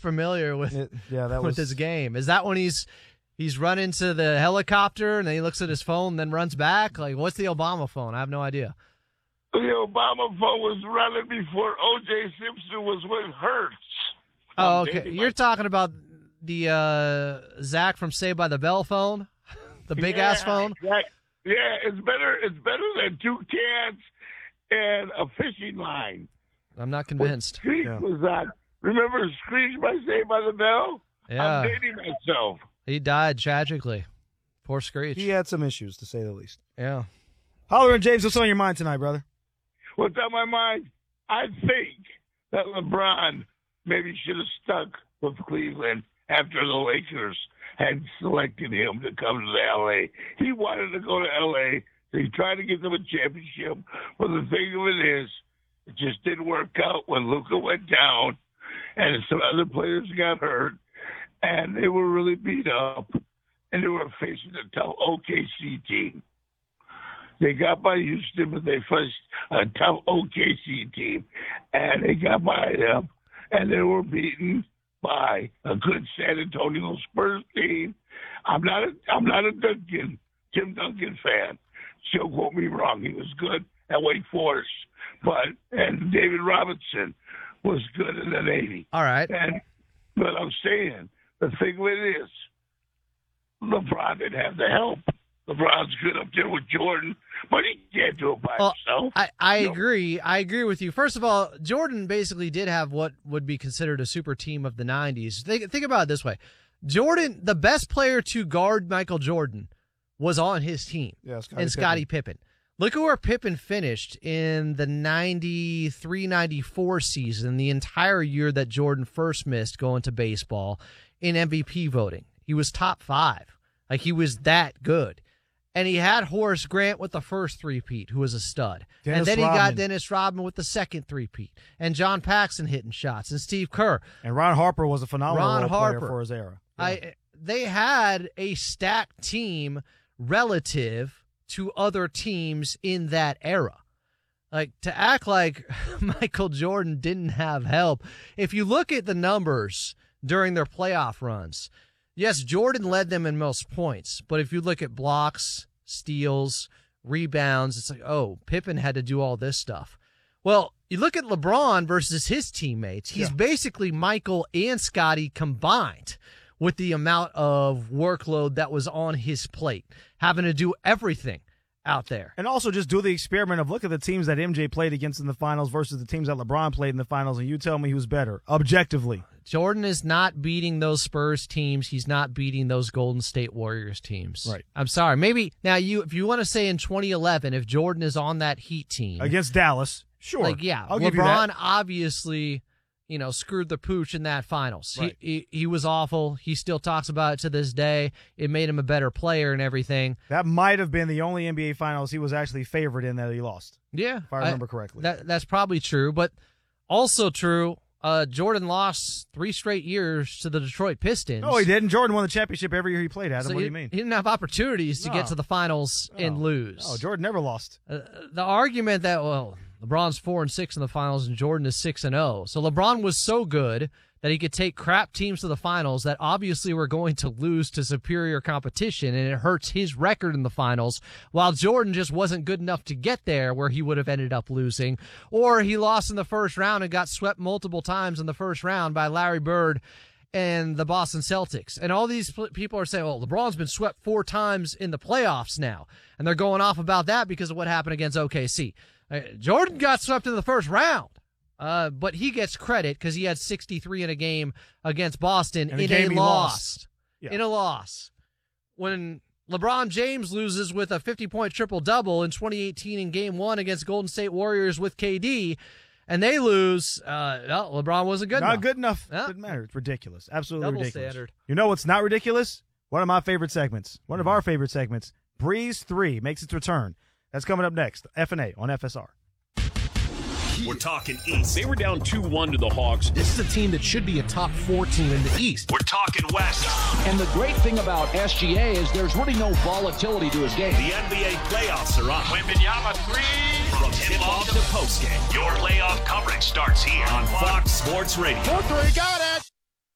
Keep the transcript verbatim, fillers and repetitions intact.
familiar with it, yeah, that with was... this game. Is that when he's he's running to the helicopter and then he looks at his phone and then runs back? Like, what's the Obama phone? I have no idea. The Obama phone was running before O J Simpson was with Hertz. Oh, okay. You're talking about the uh, Zach from Saved by the Bell phone, the big yeah, ass phone. Exactly. Yeah, it's better. It's better than two cans and a fishing line. I'm not convinced. Screech Yeah. was on. Remember Screech by Saved by the Bell? Yeah. I'm dating myself. He died tragically. Poor Screech. He had some issues, to say the least. Yeah. Holler and James, what's on your mind tonight, brother? What's on my mind? I think that LeBron maybe should have stuck with Cleveland after the Lakers had selected him to come to the L A. He wanted to go to L A. They tried to get them a championship. But the thing of it is, it just didn't work out when Luka went down and some other players got hurt, and they were really beat up, and they were facing a tough O K C team. They got by Houston, but they faced a tough O K C team, and they got by them, and they were beaten by a good San Antonio Spurs team. I'm not a, I'm not a Duncan, Tim Duncan fan. She'll quote me wrong. He was good at Wake Forest, but and David Robinson was good in the Navy. All right. And but I'm saying the thing with it is, LeBron didn't have the help. LeBron's good up there with Jordan, but he can't do it by well, himself. I, I no. agree. I agree with you. First of all, Jordan basically did have what would be considered a super team of the nineties. Think, think about it this way. Jordan, the best player to guard Michael Jordan, was on his team, yeah, Scottie and Scottie Pippen. Pippen. Look at where Pippen finished in the ninety-three ninety-four season, the entire year that Jordan first missed going to baseball in M V P voting. He was top five. Like, he was that good. And he had Horace Grant with the first three-peat, who was a stud. Dennis and then he Rodman. got Dennis Rodman with the second three-peat. And John Paxson hitting shots. And Steve Kerr. And Ron Harper was a phenomenal Ron role Harper. player for his era. Yeah. I They had a stacked team relative to other teams in that era. Like, to act like Michael Jordan didn't have help. If you look at the numbers during their playoff runs, yes, Jordan led them in most points, but if you look at blocks, steals, rebounds, it's like, oh, Pippen had to do all this stuff. Well, you look at LeBron versus his teammates. He's Yeah. basically Michael and Scottie combined with the amount of workload that was on his plate, having to do everything out there. And also just do the experiment of look at the teams that M J played against in the finals versus the teams that LeBron played in the finals, and you tell me who's better, objectively. Jordan is not beating those Spurs teams. He's not beating those Golden State Warriors teams. Right. I'm sorry. Maybe now you, if you want to say in twenty eleven, if Jordan is on that Heat team Against Dallas, sure. like yeah, I'll give you that. LeBron obviously, you know, screwed the pooch in that finals. Right. He, he he was awful. He still talks about it to this day. It made him a better player and everything. That might have been the only N B A finals he was actually favored in that he lost, Yeah, if I remember correctly. That that's probably true, but also true. Uh, Jordan lost three straight years to the Detroit Pistons. No, he didn't. Jordan won the championship every year he played, Adam. So what do he, you mean? He didn't have opportunities to No. get to the finals and No. lose. No, Jordan never lost. Uh, the argument that, well, LeBron's four and six in the finals and Jordan is six and zero. So LeBron was so good that he could take crap teams to the finals that obviously were going to lose to superior competition, and it hurts his record in the finals, while Jordan just wasn't good enough to get there where he would have ended up losing. Or he lost in the first round and got swept multiple times in the first round by Larry Bird and the Boston Celtics. And all these people are saying, well, LeBron's been swept four times in the playoffs now. And they're going off about that because of what happened against O K C. Uh, Jordan got swept in the first round. Uh, but he gets credit because he had sixty-three in a game against Boston And the in game a he loss. lost. Yeah. In a loss. When LeBron James loses with a fifty-point triple-double in twenty eighteen in Game one against Golden State Warriors with K D, and they lose, uh, no, LeBron wasn't good Not enough. good enough. Yeah. Doesn't matter. It's ridiculous. Absolutely Double ridiculous. standard. You know what's not ridiculous? One of my favorite segments. One of our favorite segments. Breeze three makes its return. That's coming up next. F and A on F S R. We're talking East. They were down two one to the Hawks. This is a team that should be a top four team in the East. We're talking West. And the great thing about S G A is there's really no volatility to his game. The N B A playoffs are on. Wembanyama three. From tip-off to postgame, your playoff coverage starts here on Fox Sports Radio. Four three, got it!